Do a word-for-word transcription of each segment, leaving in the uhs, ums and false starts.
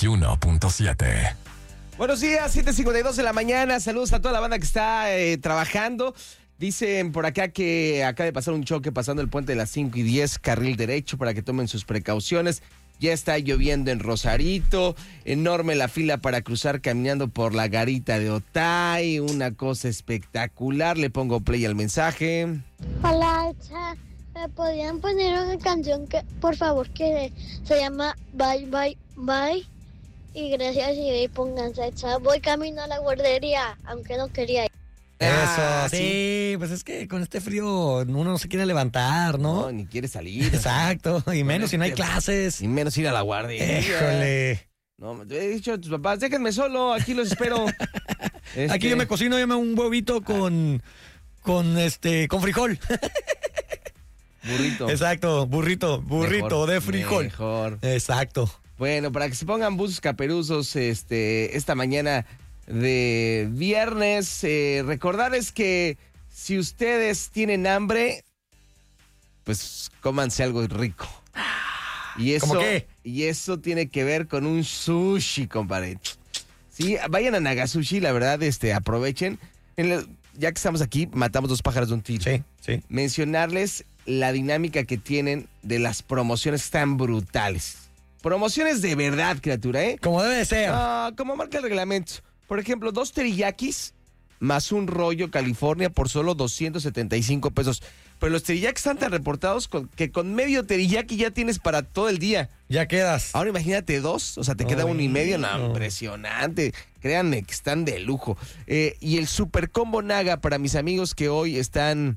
y uno punto siete. Buenos días, siete cincuenta y dos de la mañana. Saludos a toda la banda que está eh, trabajando. Dicen por acá que acaba de pasar un choque pasando el puente de las cinco y diez, carril derecho, para que tomen sus precauciones. Ya está lloviendo en Rosarito, enorme la fila para cruzar caminando por la garita de Otay, una cosa espectacular. Le pongo play al mensaje. Hola, Echa, ¿me podrían poner una canción que, por favor, que se llama Bye, Bye, Bye? Y gracias, y pónganse, Echa. Voy camino a la guardería, aunque no quería ir. Eso, Ah, sí, sí. pues es que con este frío uno no se quiere levantar, ¿no? No, ni quiere salir. Exacto, y menos si no hay clases. Y menos ir a la guardia. Híjole. No, te he dicho a tus papás, déjenme solo, aquí los espero. Este, Aquí yo me cocino, yo me un huevito con, con este, con frijol. Burrito. Exacto, burrito, burrito Mejor, de frijol. Mejor. Exacto. Bueno, para que se pongan buzos caperuzos este, esta mañana de viernes, eh, recordarles que si ustedes tienen hambre, pues cómanse algo rico. Y eso, ¿Cómo qué? Y eso tiene que ver con un sushi, compadre. Sí, vayan a Nagasushi, la verdad, este, aprovechen. En el- ya que estamos aquí, matamos dos pájaros de un tiro. Sí, sí. Mencionarles la dinámica que tienen de las promociones tan brutales. Promociones de verdad, criatura, ¿eh? Como debe de ser. Ah, como marca el reglamento. Por ejemplo, dos teriyakis más un rollo California por solo doscientos setenta y cinco pesos. Pero los teriyakis están tan reportados con- que con medio teriyaki ya tienes para todo el día. Ya quedas. Ahora imagínate dos, o sea, te queda Ay, uno y medio, no, no. impresionante. Créanme que están de lujo. Eh, y el Super Combo Naga para mis amigos que hoy están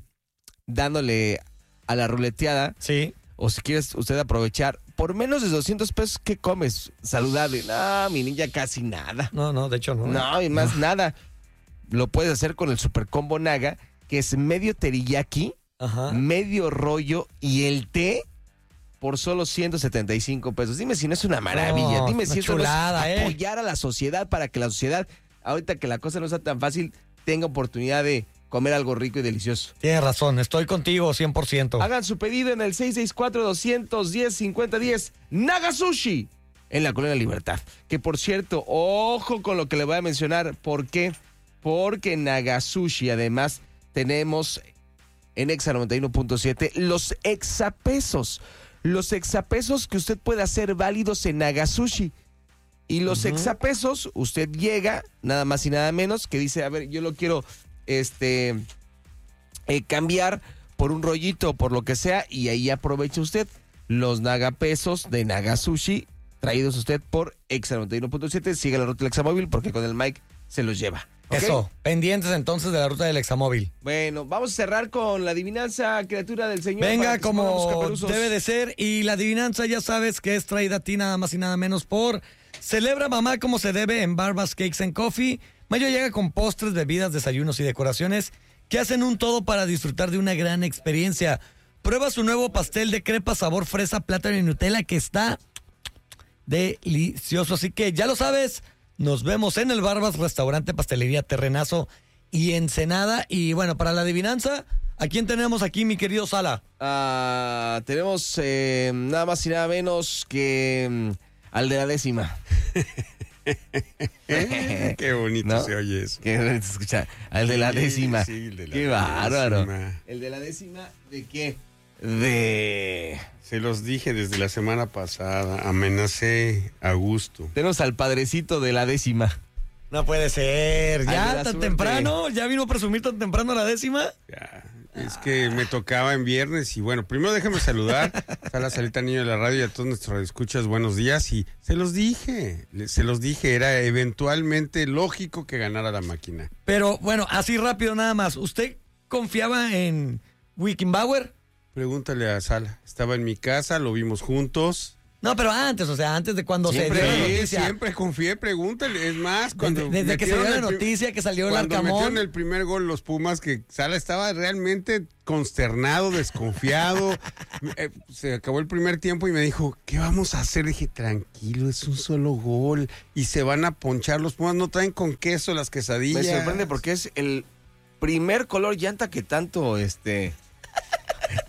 dándole a la ruleteada, Sí. o si quieres usted aprovechar, por menos de doscientos pesos, ¿qué comes? Saludable. No, mi niña, casi nada. No, no, de hecho no. No, y más nada. Lo puedes hacer con el Super Combo Naga, que es medio teriyaki, Ajá. medio rollo y el té por solo ciento setenta y cinco pesos. Dime si no es una maravilla. No, Dime una si eso chulada, no es ¿eh? apoyar a la sociedad para que la sociedad, ahorita que la cosa no está tan fácil, tenga oportunidad de comer algo rico y delicioso. Tienes razón, estoy contigo cien por ciento. Hagan su pedido en el seis seis cuatro, dos uno cero, cinco cero uno cero Nagasushi en la Colonia Libertad. Que por cierto, ojo con lo que le voy a mencionar. ¿Por qué? Porque en Nagasushi además tenemos en Exa noventa y uno punto siete los exapesos. Los exapesos que usted puede hacer válidos en Nagasushi. Y los Ujú. exapesos, usted llega, nada más y nada menos, que dice, a ver, yo lo quiero este eh, cambiar por un rollito o por lo que sea, y ahí aprovecha usted los nagapesos de Nagasushi, traídos usted por Exa noventa y uno punto siete. Sigue la ruta del Examóvil porque con el Mike se los lleva. ¿Ok? Eso, pendientes entonces de la ruta del Examóvil. Bueno, vamos a cerrar con la adivinanza, criatura del Señor. para Venga, que se pongan los como caperuzos. debe de ser. Y la adivinanza ya sabes que es traída a ti nada más y nada menos por Celebra Mamá como se debe en Barbas Cakes and Coffee. Mayo llega con postres, bebidas, desayunos y decoraciones que hacen un todo para disfrutar de una gran experiencia. Prueba su nuevo pastel de crepa sabor fresa, plátano y Nutella que está delicioso. Así que ya lo sabes, nos vemos en el Barbas Restaurante Pastelería Terrenazo y Ensenada. Y bueno, para la adivinanza, ¿a quién tenemos aquí, mi querido Sala? Ah, tenemos eh, nada más y nada menos que mm, al de la décima. Qué bonito ¿No? se oye eso. Que se escucha, al de la Sí, décima. sí, el de la Qué bárbaro. décima. El de la décima, ¿de qué? De... Se los dije desde la semana pasada. Amenacé a gusto. Tenemos al padrecito de la décima. No puede ser. Ay, me ¿Ya da tan suerte. temprano? ¿Ya vino a presumir tan temprano la décima? Ya, es que me tocaba en viernes y bueno, primero déjame saludar a la Salita Niño de la Radio y a todos nuestros escuchas, buenos días, y se los dije, le- se los dije, era eventualmente lógico que ganara la máquina. Pero bueno, así rápido nada más. ¿Usted confiaba en Wickenbauer? Pregúntale a Sala, estaba en mi casa, lo vimos juntos. No, pero antes, o sea, antes de cuando Siempre, se dio la Sí, noticia. siempre confié, pregúntale, es más, cuando Desde, desde que se dio metieron la el pri- noticia que salió el Cuando metieron Arcamón. el primer gol los Pumas, que Sala estaba realmente consternado, desconfiado. Eh, se acabó el primer tiempo y me dijo, ¿qué vamos a hacer? Dije, tranquilo, es un solo gol y se van a ponchar. Los Pumas no traen con queso las quesadillas. Me sorprende porque es el primer color llanta que tanto, este... el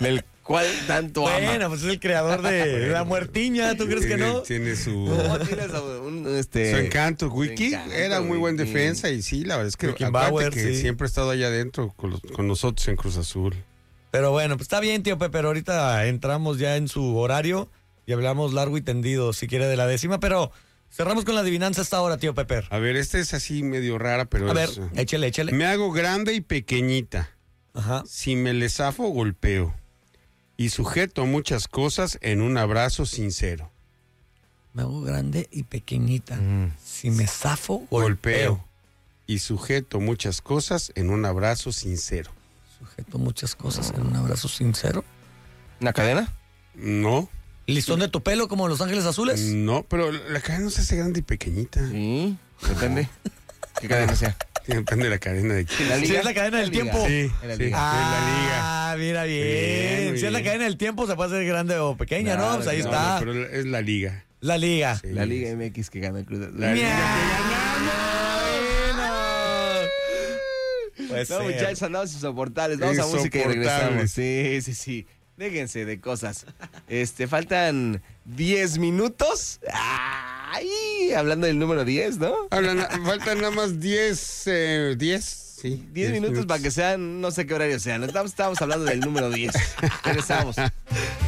¿Cuál tanto ama? Bueno, pues es el creador de La Muertiña, ¿tú crees que Tiene- no? Tiene su, No, tienes un, este... su encanto. Wiki encanto, era muy buen Wiki. defensa y sí, la verdad es que, Wiki acuérdate Bauer, que sí. siempre ha estado allá adentro con, los- con nosotros en Cruz Azul. Pero bueno, pues está bien, tío Pepe, pero ahorita entramos ya en su horario y hablamos largo y tendido, si quiere, de la décima, pero cerramos con la adivinanza esta hora, tío Pepe. A ver, esta es así medio rara, pero A ver, es, échale, échale. me hago grande y pequeñita. Ajá. Si me le zafo, golpeo. Y sujeto muchas cosas en un abrazo sincero. Me hago grande y pequeñita. Mm. Si me zafo, golpeo. Golpeo. Y sujeto muchas cosas en un abrazo sincero. Sujeto muchas cosas en un abrazo sincero. ¿Una cadena? No, ¿Listón de tu pelo como Los Ángeles Azules? no, pero la cadena no se hace grande y pequeñita. Sí, depende. ¿Qué cadena sea? Depende de la cadena de quién. ¿La Sí, es la cadena del liga. tiempo. Sí, En la sí. liga. Ah, mira bien. Bien, muy si es la bien. cadena del tiempo, se puede hacer grande o pequeña, Claro, ¿no? Pues ahí No, está. no, pero es la liga. La liga. Sí. La Liga M X que gana el Cruz Azul. La Pues No, sí. muchachos, andamos insoportables. Vamos a música y Insoportables. regresamos. Sí, sí, sí. Déjense de cosas. Este, faltan diez minutos. Ay, hablando del número diez, ¿no? Hablan, faltan nada más diez, eh, diez, sí. diez minutos para que sean, no sé qué horario sean. Estamos, estamos hablando del número diez. Regresamos.